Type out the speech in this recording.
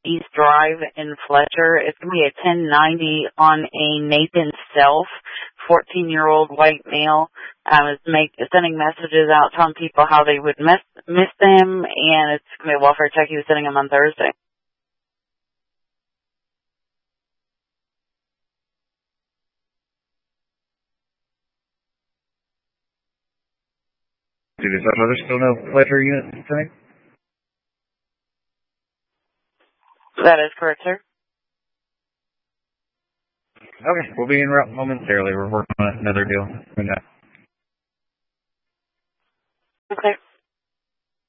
East Drive in Fletcher. It's going to be a 1090 on a Nathan Self, 14-year-old white male. Is sending messages out telling people how they would miss them, and it's going to be a welfare check. He was sending them on Thursday. Does that mother still know Fletcher unit tonight? That is correct, sir. Okay, we'll be en route momentarily. We're working on another deal. Okay.